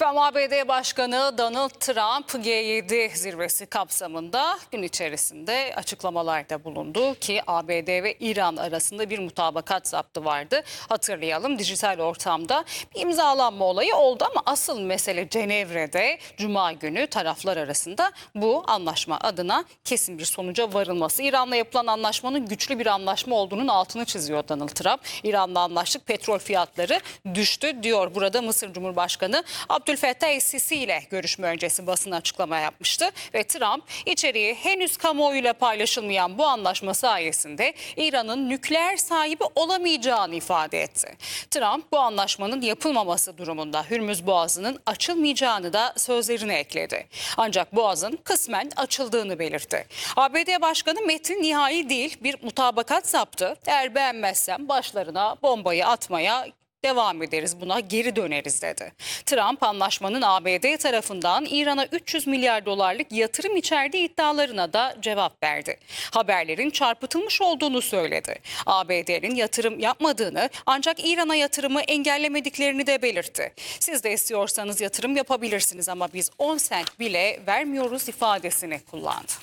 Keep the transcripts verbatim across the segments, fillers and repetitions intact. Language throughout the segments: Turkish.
Efendim, A B D Başkanı Donald Trump G yedi zirvesi kapsamında gün içerisinde açıklamalarda bulundu ki A B D ve İran arasında bir mutabakat zaptı vardı. Hatırlayalım, dijital ortamda bir imzalanma olayı oldu ama asıl mesele Cenevre'de Cuma günü taraflar arasında bu anlaşma adına kesin bir sonuca varılması. İran'la yapılan anlaşmanın güçlü bir anlaşma olduğunun altını çiziyor Donald Trump. İran'la anlaştık, petrol fiyatları düştü diyor. Burada Mısır Cumhurbaşkanı Abdülfettah Es-Sisi ile görüşme öncesi basın açıklama yapmıştı ve Trump içeriği henüz kamuoyuyla paylaşılmayan bu anlaşma sayesinde İran'ın nükleer sahibi olamayacağını ifade etti. Trump bu anlaşmanın yapılmaması durumunda Hürmüz Boğazı'nın açılmayacağını da sözlerine ekledi. Ancak Boğaz'ın kısmen açıldığını belirtti. A B D Başkanı metin nihai değil, bir mutabakat zaptı. Eğer beğenmezsem başlarına bombayı atmaya devam ederiz, buna geri döneriz dedi. Trump anlaşmanın A B D tarafından İran'a üç yüz milyar dolarlık yatırım içerdiği iddialarına da cevap verdi. Haberlerin çarpıtılmış olduğunu söyledi. A B D'nin yatırım yapmadığını ancak İran'a yatırımı engellemediklerini de belirtti. Siz de istiyorsanız yatırım yapabilirsiniz ama biz on sent bile vermiyoruz ifadesini kullandı.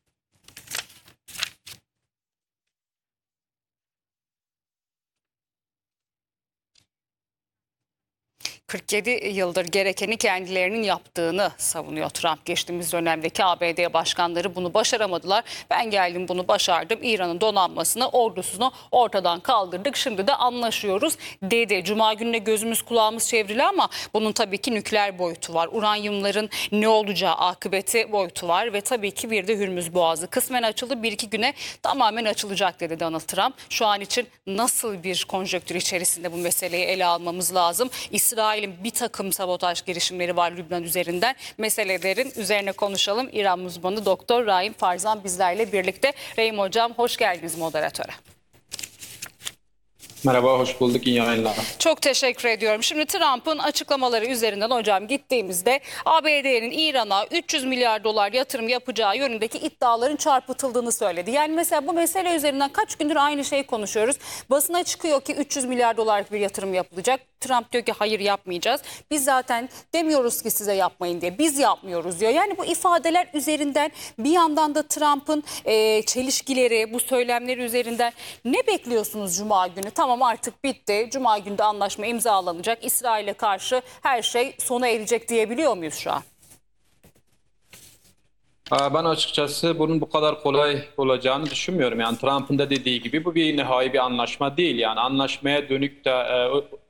kırk yedi yıldır gerekeni kendilerinin yaptığını savunuyor Trump. Geçtiğimiz dönemdeki A B D başkanları bunu başaramadılar. Ben geldim, bunu başardım. İran'ın donanmasını, ordusunu ortadan kaldırdık. Şimdi de anlaşıyoruz dedi. Cuma gününe gözümüz kulağımız çevrili ama bunun tabii ki nükleer boyutu var. Uranyumların ne olacağı, akıbeti boyutu var ve tabii ki bir de Hürmüz Boğazı kısmen açıldı. Bir iki güne tamamen açılacak dedi Donald Trump. Şu an için nasıl bir konjonktür içerisinde bu meseleyi ele almamız lazım? İsrail bir takım sabotaj girişimleri var Lübnan üzerinden. Meselelerin üzerine konuşalım. İran uzmanı Doktor Rahim Farzan bizlerle birlikte. Rahim Hocam, hoş geldiniz moderatöre. Merhaba, hoş bulduk. İyi yayınlar. Çok teşekkür ediyorum. Şimdi Trump'ın açıklamaları üzerinden hocam gittiğimizde A B D'nin İran'a üç yüz milyar dolar yatırım yapacağı yönündeki iddiaların çarpıtıldığını söyledi. Yani mesela bu mesele üzerinden kaç gündür aynı şeyi konuşuyoruz. Basına çıkıyor ki üç yüz milyar dolarlık bir yatırım yapılacak. Trump diyor ki hayır, yapmayacağız. Biz zaten demiyoruz ki size yapmayın diye. Biz yapmıyoruz diyor. Yani bu ifadeler üzerinden bir yandan da Trump'ın e, çelişkileri, bu söylemleri üzerinden ne bekliyorsunuz Cuma günü? Tamam, artık bitti. Cuma günü de anlaşma imzalanacak. İsrail'e karşı her şey sona erecek diyebiliyor muyuz şu an? Ben açıkçası bunun bu kadar kolay olacağını düşünmüyorum. Yani Trump'ın da dediği gibi bu bir nihai bir anlaşma değil. Yani anlaşmaya dönük de e,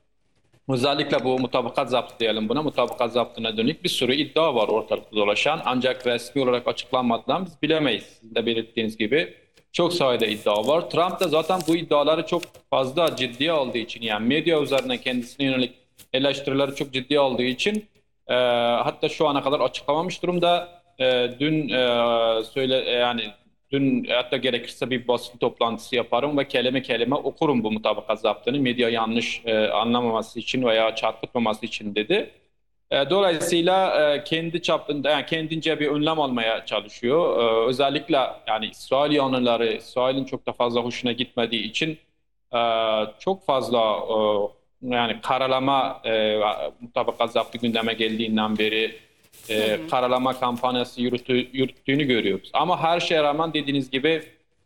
özellikle bu mutabakat zaptı diyelim buna. Mutabakat zaptına dönük bir sürü iddia var ortalıkta dolaşan. Ancak resmi olarak açıklanmadan biz bilemeyiz. Siz de belirttiğiniz gibi çok sayıda iddia var. Trump da zaten bu iddiaları çok fazla ciddiye aldığı için, yani medya üzerinden kendisine yönelik eleştirileri çok ciddiye aldığı için e, hatta şu ana kadar açıklamamış durumda. E, dün e, söyle yani dün hatta gerekirse bir basın toplantısı yaparım ve kelime kelime okurum bu mutabakat zaptını, medya yanlış e, anlamaması için veya çarpıtmaması için dedi. E, dolayısıyla e, kendi çapında, yani kendince bir önlem almaya çalışıyor. E, özellikle yani İsrail yanlıları, İsrail'in çok da fazla hoşuna gitmediği için e, çok fazla e, yani karalama e, mutabakat zaptı gündeme geldiğinden beri e, hı hı. karalama kampanyası yürütü, yürüttüğünü görüyoruz. Ama her şeye rağmen dediğiniz gibi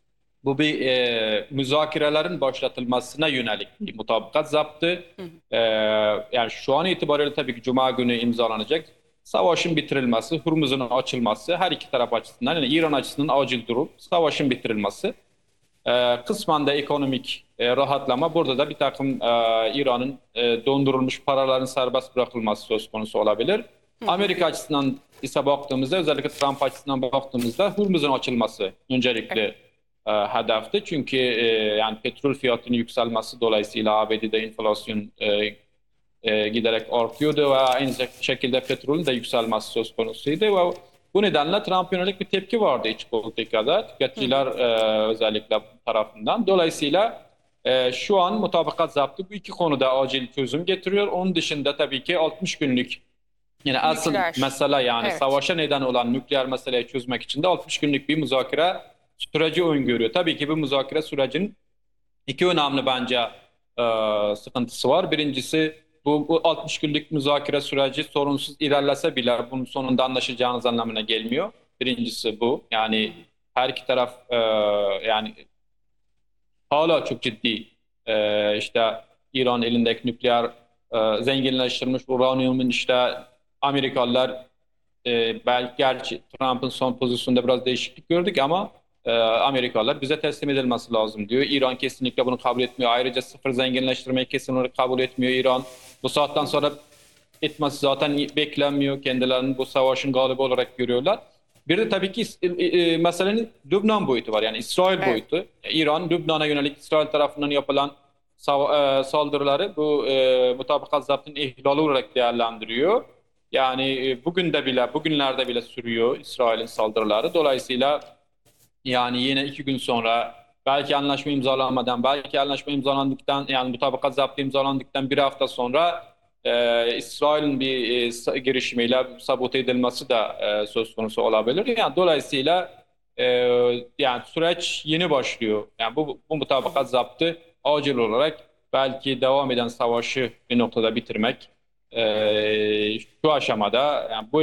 bu bir e, müzakerelerin başlatılmasına yönelik bir mutabakat zaptı. Hı hı. E, yani şu an itibariyle tabii ki Cuma günü imzalanacak. Savaşın bitirilmesi, Hürmüz'ün açılması her iki taraf açısından, yani İran açısından acil durum, savaşın bitirilmesi. E, kısmen de ekonomik e, rahatlama. Burada da bir takım e, İran'ın e, dondurulmuş paraların serbest bırakılması söz konusu olabilir. Amerika açısından ise baktığımızda, özellikle Trump açısından baktığımızda Hürmüz'ün açılması öncelikli e, hedefti. Çünkü e, yani petrol fiyatının yükselmesi dolayısıyla A B D'de enflasyon e, e, giderek artıyordu ve aynı şekilde petrolün de yükselmesi söz konusuydu ve bu nedenle Trump yönelik bir tepki vardı iç politikada, tüketiciler e, özellikle tarafından. Dolayısıyla e, şu an mutabakat zaptı bu iki konuda acil çözüm getiriyor. Onun dışında tabii ki altmış günlük, yani asıl Nükleer mesele, yani evet, savaşa neden olan nükleer meseleyi çözmek için de altmış günlük bir müzakere süreci öngörüyor. Tabii ki bu müzakere sürecinin iki önemli bence e, sıkıntısı var. Birincisi, bu bu, bu altmış günlük müzakere süreci sorunsuz ilerlese bile bunun sonunda anlaşacağınız anlamına gelmiyor. Birincisi bu. Yani her iki taraf e, yani hala çok ciddi e, işte İran elindeki nükleer e, zenginleştirilmiş uranyumun işte Amerikalılar e, belki gerçi Trump'ın son pozisyonunda biraz değişiklik gördük ama e, Amerikalılar bize teslim edilmesi lazım diyor. İran kesinlikle bunu kabul etmiyor. Ayrıca sıfır zenginleştirmeyi kesin olarak kabul etmiyor İran. Bu saatten sonra etmesi zaten beklenmiyor. Kendilerini bu savaşın galibi olarak görüyorlar. Bir de tabii ki e, e, meselenin Lübnan boyutu var. Yani İsrail Evet. boyutu. İran, Lübnan'a yönelik İsrail tarafından yapılan sav- e, saldırıları bu e, mutabakat zaptının ihlali olarak değerlendiriyor. Yani e, bugün de bile, bugünlerde bile sürüyor İsrail'in saldırıları. Dolayısıyla yani yine iki gün sonra belki anlaşma imzalanmadan, belki anlaşma imzalandıktan yani mutabakat zaptı imzalandıktan bir hafta sonra e, İsrail'in bir e, sa- girişimiyle sabote edilmesi de e, söz konusu olabilir. Yani dolayısıyla e, yani süreç yeni başlıyor. Yani bu, bu mutabakat zaptı acil olarak belki devam eden savaşı bir noktada bitirmek e, şu aşamada yani bu